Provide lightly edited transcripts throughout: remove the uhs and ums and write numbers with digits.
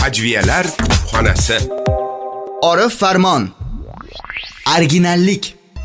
Hajviyalar xonasi. Orif Farmon. Originallik.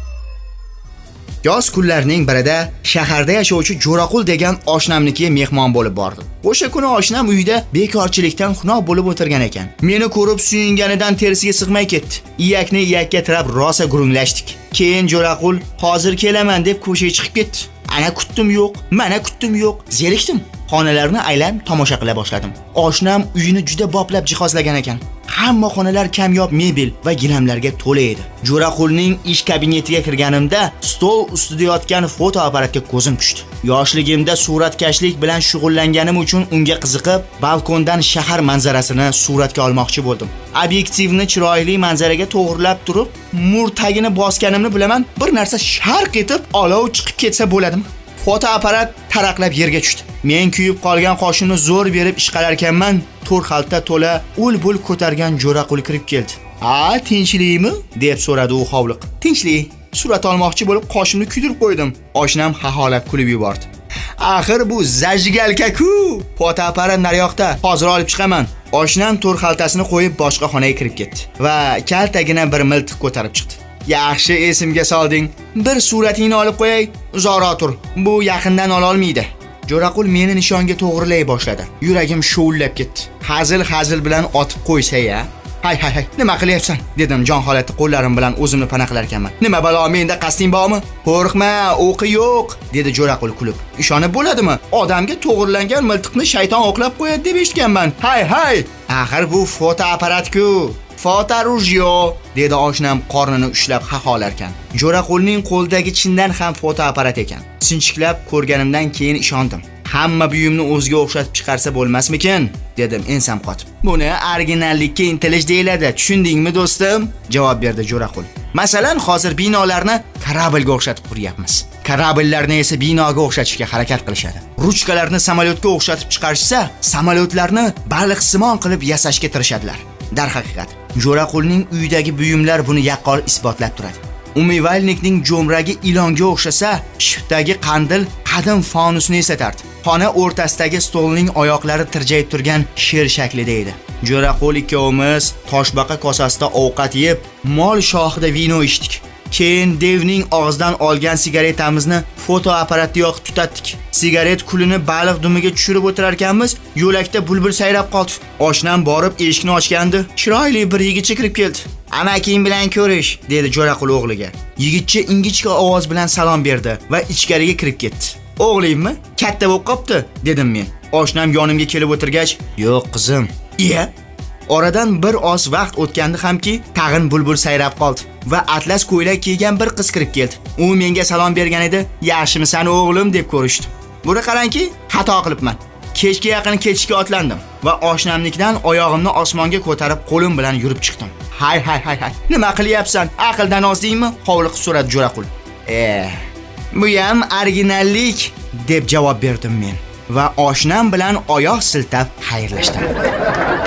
Yoz kunlarining birida shaharda yashovchi Jo'raqul degan oshnamnikiga mehmon bo'lib bordim. O'sha kuni oshnam uyda bekorchilikdan xunob bo'lib o'tirgan ekan. Meni ko'rib suyunganidan terisiga sig'may ketdi. Iyakni iyakka tirab rosa gurunglashdik. Keyin Jo'raqul hozir kelaman deb ko'chaga chiqib ketdi. Ana kutdim yo'q, mana kutdim yo'q, zerikdim. Xonalarni aylanib tomosha qila boshladim. Oshnam uyini juda boplab jihozlagan ekan. Hamma xonalar kamyob mebel va gilamlarga to'la edi. Jo'raqulning ish kabinetiga kirganimda stol ustida yotgan fotoapparatga ko'zim tushdi. Yoshligimda suratkashlik bilan shug'ullanganim uchun unga qiziqib, balkondan shahar manzarasini suratga olmoqchi bo'ldim. Obyektivni chiroyli manzaraga to'g'rilab turib, murtagini bosganimni bilaman, bir narsa sharq etib olov chiqib ketsa bo'ladimi? Fotoapparat taraqlab yerga tushdi. Men kuyib qolgan qoshimni zo'r berib ishqalar ekanman, to'r xalta to'la ul-bul ko'targan Jo'raqul kirib keldi. "A, tinchlikmi?" deb so'radi u hovliq. "Tinchlik. Surat olmoqchi bo'lib qoshimni kuydirib qo'ydim." Oshnam xaxolab kulib yubordi. "Axir bu zajgalka-ku. Fotoapparat naryoqda, hozir olib chiqaman." Oshnam to'r xaltasini qo'yib boshqa xonaga kirib ketdi va kaltagina bir miltiq ko'tarib chiqdi. "Yaxshi esimga solding. Bir suratingni olib qo'yay, uzoqroq tur. Bu yaqindan ola olmaydi." Jo'raqul meni nishonga to'g'rilay boshladi. Yuragim shovullab ketdi. Hazil bilan otib qo'ysa-ya. "Hay, nima qilyapsan?" dedim jon holatda qo'llarim bilan o'zimni pana qilar ekanman. "Nima balo, menda qasding bormi?" "Qo'rqma, o'qi yo'q", dedi Jo'raqul kulib. "Ishonib bo'ladimi? Odamga to'g'rilangan miltiqni shayton o'qlab qo'yadi deb eshitganman." Hay. Axir bu fotoapparat-ku. "Fotorujyo", dedi oshnam qornini ushlab xaxolar ekan. Jo'raqulning qo'ldagi chindan ham fotoapparat ekan. Sinchiklab ko'rganimdan keyin ishondim. "Hamma buyumni o'ziga o'xshatib chiqarsa bo'lmasmikin?" dedim ensam qotib. "Buni originallikka intilish deyiladi, tushundingmi do'stim?" javob berdi Jo'raqul. "Masalan, hozir binolarni kорабльga o'xshatib quryapmiz. Kорабльlarni esa binoga o'xshatishga harakat qilishadi. Ruchkalarni samolyotga o'xshatib chiqarishsa, samolyotlarni baliqsimon qilib yasashga tirishadilar." Darhaqiqat, Jo'raqulning uyidagi buyumlar buni yaqqol isbotlab turadi. Umivalnikning jo'mragi ilonga o'xshasa, shiftdagi qandil qadim fonusni eslatardi. Xona o'rtasidagi stolning oyoqlari tirjayib turgan sher shaklida edi. Jo'raqul ikkovimiz toshbaqa kosasida ovqat yeb, mol shohida vino ichdik. Keyin devning og'zidan olgan sigaretamizni fotoapparatga yoqib tutatdik. Sigaret kulini baliq dumiga tushirib o'tirar ekanmiz, yo'lakda bulbul sayrab qoldi. Oshnam borib eshikni ochgandi. Chiroyli bir yigitcha kirib keldi. "Amaking bilan ko'rish", dedi Jo'raqul o'g'liga. Yigitcha ingichka ovoz bilan salom berdi va ichkariga kirib ketdi. "O'g'lingmi? Katta bo'lib qopti", dedim men. Oshnam yonimga kelib o'tirgach, "Yo'q, qizim." "Iya?" Oradan bir oz vaqt o'tgandi hamki, tag'in bulbul sayrab qoldi va atlas ko'ylak kiygan bir qiz kirib keldi. U menga salom bergan edi. "Yaxshimisan o'g'lim?" deb ko'rishdi. Buni qarangki, xato qilibman. Kechga yaqin ketishga otlandim va oshnamlikdan oyog'imni osmonga ko'tarib qo'lim bilan yurib chiqdim. Hay. Nima qilyapsan? Aqldan ozdingmi?" hovliq so'radi Jo'raqul. Bu ham originallik", deb javob berdim men va oshnam bilan oyoq siltab xayrlashdim.